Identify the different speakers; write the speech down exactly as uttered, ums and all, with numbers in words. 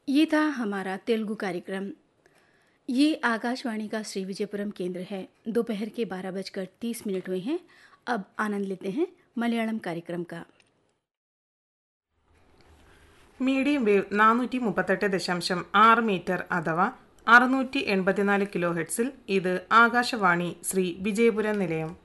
Speaker 1: ये था हमारा तेलुगु कार्यक्रम। ये आकाशवाणी का श्री विजयपुरम केंद्र है। दोपहर के बारह बजकर तीस मिनट हुए हैं। अब आनंद लेते हैं मलयालम कार्यक्रम का।
Speaker 2: മീഡിയം വേവ് നാനൂറ്റി മുപ്പത്തെട്ട് ദശാംശം ആറ് മീറ്റർ അഥവാ അറുന്നൂറ്റി എൺപത്തിനാല് കിലോ ഹെഡ്സിൽ ഇത് ആകാശവാണി ശ്രീ വിജയപുരം നിലയം.